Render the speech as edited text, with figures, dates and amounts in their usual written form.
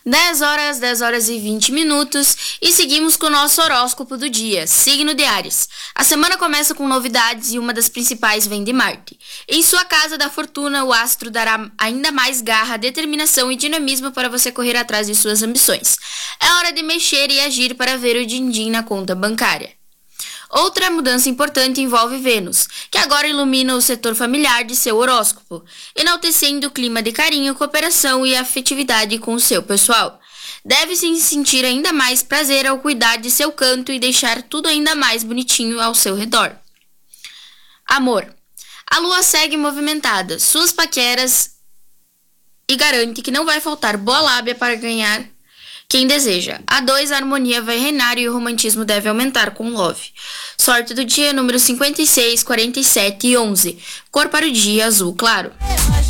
10 horas e 20 minutos e seguimos com o nosso horóscopo do dia, signo de Áries. A semana começa com novidades e uma das principais vem de Marte. Em sua casa da fortuna, o astro dará ainda mais garra, determinação e dinamismo para você correr atrás de suas ambições. É hora de mexer e agir para ver o din-din na conta bancária. Outra mudança importante envolve Vênus, que agora ilumina o setor familiar de seu horóscopo, enaltecendo o clima de carinho, cooperação e afetividade com o seu pessoal. Deve-se sentir ainda mais prazer ao cuidar de seu canto e deixar tudo ainda mais bonitinho ao seu redor. Amor. A lua segue movimentada, suas paqueras e garante que não vai faltar boa lábia para ganhar quem deseja. A 2, a harmonia vai reinar e o romantismo deve aumentar com Love. Sorte do dia, número 56, 47 e 11. Cor para o dia, azul claro.